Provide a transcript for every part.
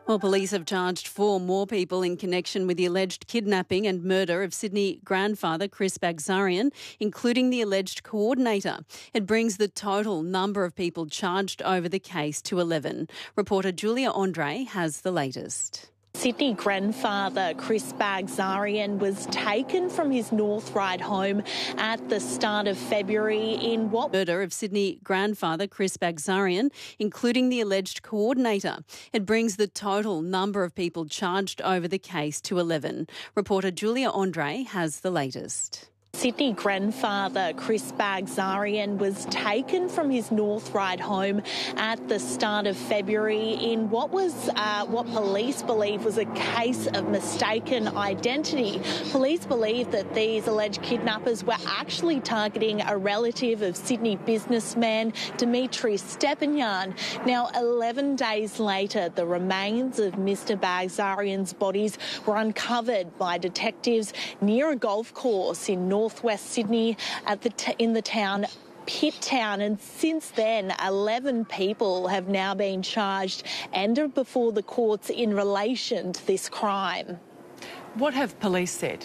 Well, police have charged 4 more people in connection with the alleged kidnapping and murder of Sydney grandfather Chris Bagzarian, including the alleged coordinator. It brings the total number of people charged over the case to 11. Reporter Julia Andre has the latest. Sydney grandfather Chris Bagzarian was taken from his North Ryde home at the start of February in what murder of Sydney grandfather Chris Bagzarian, including the alleged coordinator. It brings the total number of people charged over the case to 11. Reporter Julia Andre has the latest. Sydney grandfather Chris Bagzarian was taken from his North Ryde home at the start of February in what police believe was a case of mistaken identity. Police believe that these alleged kidnappers were actually targeting a relative of Sydney businessman Dimitri Stepanian. Now, 11 days later, the remains of Mr Bagzarian's bodies were uncovered by detectives near a golf course in northwest Sydney in the town Pitt Town, and since then 11 people have now been charged and are before the courts in relation to this crime. What have police said?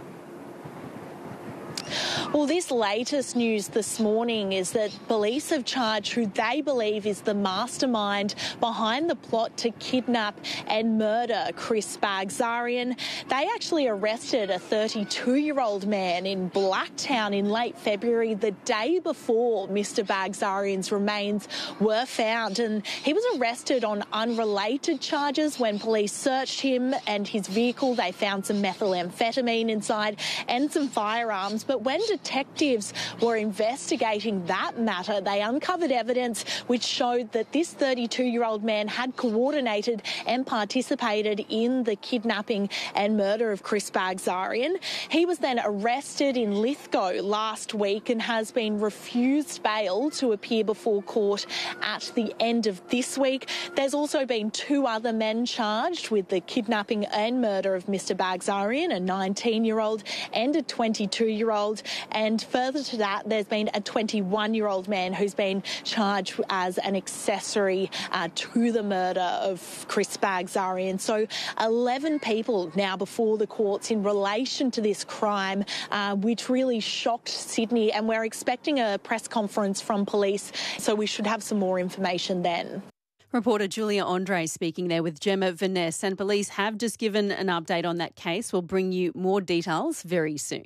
Well, this latest news this morning is that police have charged who they believe is the mastermind behind the plot to kidnap and murder Chris Bagzarian. They actually arrested a 32-year-old man in Blacktown in late February, the day before Mr Bagzarian's remains were found. And he was arrested on unrelated charges. When police searched him and his vehicle, they found some methamphetamine inside and some firearms. But when detectives were investigating that matter, they uncovered evidence which showed that this 32-year-old man had coordinated and participated in the kidnapping and murder of Chris Bagzarian. He was then arrested in Lithgow last week and has been refused bail to appear before court at the end of this week. There's also been 2 other men charged with the kidnapping and murder of Mr Bagzarian, a 19-year-old and a 22-year-old. And further to that, there's been a 21-year-old man who's been charged as an accessory to the murder of Chris Bagzarian. So 11 people now before the courts in relation to this crime, which really shocked Sydney. And we're expecting a press conference from police, so we should have some more information then. Reporter Julia Andre speaking there with Gemma Vaness, and police have just given an update on that case. We'll bring you more details very soon.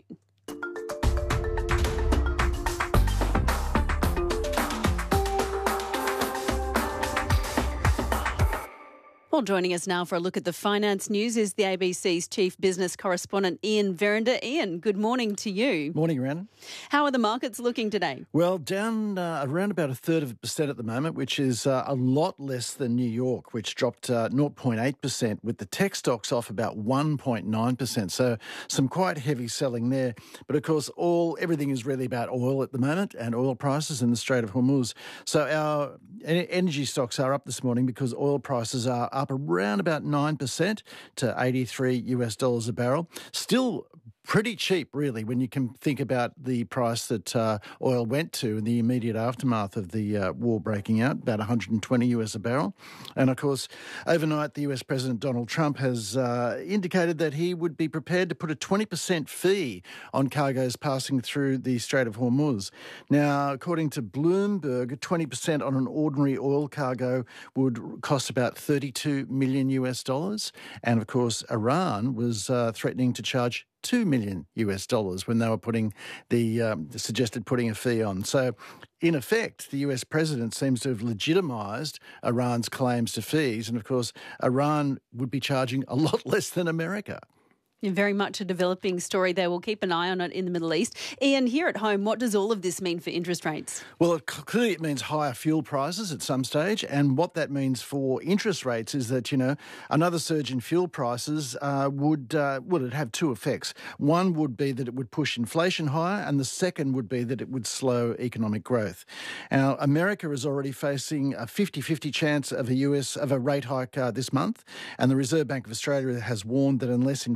Well, joining us now for a look at the finance news is the ABC's chief business correspondent, Ian Verinder. Ian, good morning to you. Morning, Rhiannon. How are the markets looking today? Well, down around about 1/3% at the moment, which is a lot less than New York, which dropped 0.8%, with the tech stocks off about 1.9%. So some quite heavy selling there. But of course, everything is really about oil at the moment and oil prices in the Strait of Hormuz. So our energy stocks are up this morning because oil prices are up around about 9% to $83 a barrel. Still pretty cheap, really, when you can think about the price that oil went to in the immediate aftermath of the war breaking out, about $120 a barrel. And, of course, overnight, the US President Donald Trump has indicated that he would be prepared to put a 20% fee on cargoes passing through the Strait of Hormuz. Now, according to Bloomberg, 20% on an ordinary oil cargo would cost about $32 million. And, of course, Iran was threatening to charge $2 million when they were suggested putting a fee on. So, in effect, the US president seems to have legitimised Iran's claims to fees. And, of course, Iran would be charging a lot less than America. Very much a developing story there. We'll keep an eye on it in the Middle East. Ian, here at home, what does all of this mean for interest rates? Well, clearly it means higher fuel prices at some stage. And what that means for interest rates is that, another surge in fuel prices would have 2 effects. One would be that it would push inflation higher, and the second would be that it would slow economic growth. Now, America is already facing a 50-50 chance of a rate hike this month, and the Reserve Bank of Australia has warned that unless